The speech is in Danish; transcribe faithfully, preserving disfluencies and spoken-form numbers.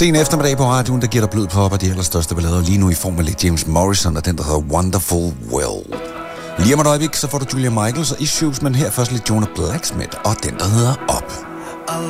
Sen eftermiddag på radioen, der giver dig blød på op af de allerstørste ballader lige nu i form af lidt James Morrison og den, der hedder Wonderful World. Lige om et øjeblik, så får du Julia Michaels og Issues, men her først lidt Jonah Blacksmith og den, der hedder Up.